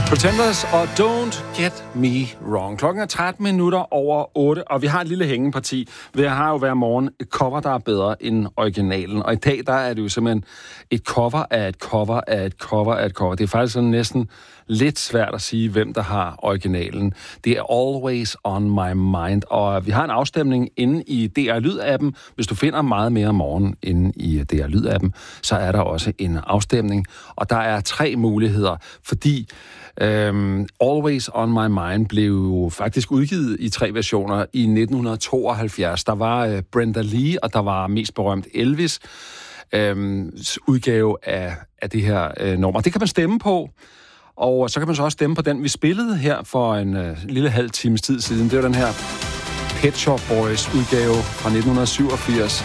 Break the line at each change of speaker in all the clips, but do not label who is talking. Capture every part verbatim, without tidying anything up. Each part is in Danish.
Pretenders og Don't Get Me Wrong. Klokken er tretten minutter over otte, og vi har et lille hængeparti. Vi har jo hver morgen et cover, der er bedre end originalen. Og i dag, der er det jo simpelthen et cover af et cover af et cover af et cover. Det er faktisk sådan næsten lidt svært at sige, hvem der har originalen. Det er Always On My Mind, og vi har en afstemning inde i D R Lyd-appen. Hvis du finder meget mere om morgenen inde i D R Lyd-appen, så er der også en afstemning. Og der er tre muligheder, fordi Um, Always On My Mind blev jo faktisk udgivet i tre versioner i nitten tooghalvfjerds. Der var uh, Brenda Lee, og der var mest berømt Elvis um, udgave af, af det her uh, nummer. Det kan man stemme på, og så kan man så også stemme på den, vi spillede her for en uh, lille halv times tid siden. Det var den her Pet Shop Boys udgave fra nitten syvogfirs.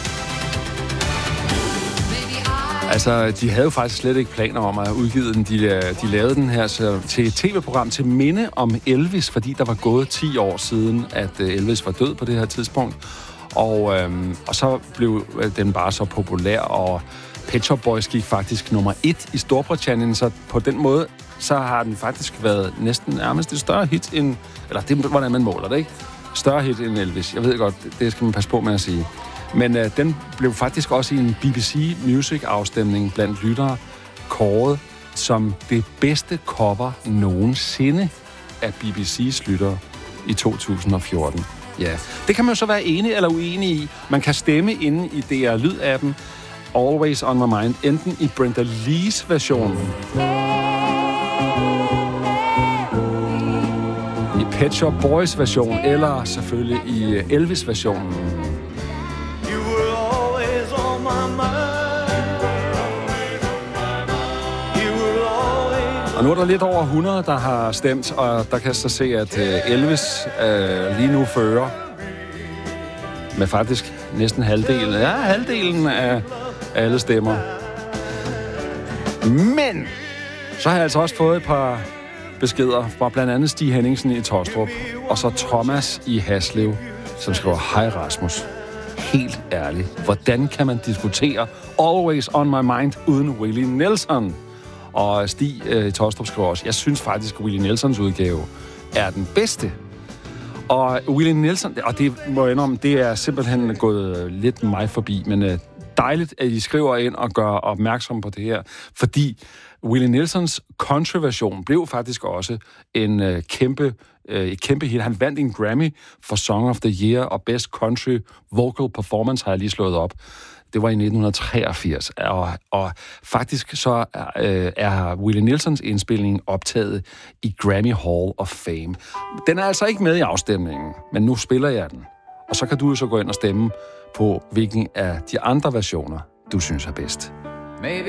Altså, de havde jo faktisk slet ikke planer om at udgive den. De, de lavede den her så, til et tv-program til minde om Elvis, fordi der var gået ti år siden, at Elvis var død på det her tidspunkt. Og, øhm, og så blev den bare så populær, og Pet Shop Boys gik faktisk nummer et i Storbritannien, så på den måde, så har den faktisk været næsten nærmest et større hit end... Eller det er, hvordan man måler det, ikke? Større hit end Elvis. Jeg ved godt, det skal man passe på med at sige. Men øh, den blev faktisk også i en B B C Music-afstemning blandt lyttere kåret som det bedste cover nogensinde af B B C's lyttere i to tusind og fjorten. Ja, det kan man jo så være enig eller uenig i. Man kan stemme inde i D R Lyd-appen Always On My Mind, enten i Brenda Lees version, i Pet Shop Boys version, eller selvfølgelig i Elvis versionen. Og nu er der lidt over hundrede, der har stemt, og der kan så se, at Elvis øh, lige nu fører med faktisk næsten halvdelen, ja, halvdelen af alle stemmer. Men så har jeg altså også fået et par beskeder fra blandt andet Stig Henningsen i Tostrup, og så Thomas i Haslev, som skriver, hej Rasmus. Helt ærligt, hvordan kan man diskutere Always On My Mind uden Willie Nelson? Og Stig øh, Tostrup skriver også, jeg synes faktisk, at Willie Nelsons udgave er den bedste. Og Willie Nelson, og det må jeg indrømme, det er simpelthen gået lidt mig forbi, men øh, dejligt, at I skriver ind og gør opmærksom på det her, fordi Willie Nelsons country-version blev faktisk også en øh, kæmpe, øh, et kæmpe hit. Han vandt en Grammy for Song of the Year og Best Country Vocal Performance, har jeg lige slået op. Det var i nitten treogfirs, og, og faktisk så øh, er Willie Nelsons indspilning optaget i Grammy Hall of Fame. Den er altså ikke med i afstemningen, men nu spiller jeg den. Og så kan du jo så gå ind og stemme på, hvilken af de andre versioner, du synes er bedst.